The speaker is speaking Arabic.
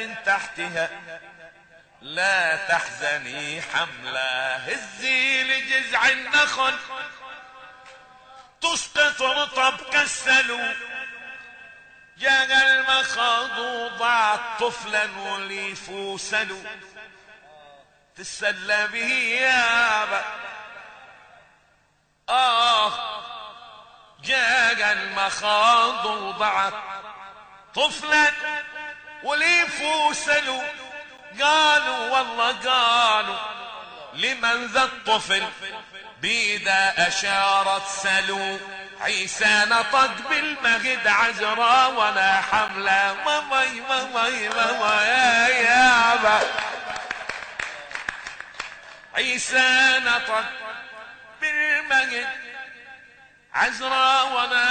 من تحتها لا تحزني حمله، هزي لجذع النخل تسقط رطب كالسلو، جاء المخاض وضعت طفلا وليفوسلو، تسلى به يابا جاء المخاض وضعت طفلا وليفوسلو، قالوا والله قالوا لمن ذا الطفل بيدا أشارت سلو، عيسى نطق بالمهد عذرا ولا حمله، ماما يا يابا عيسى نطق بالمهد عذرا ولا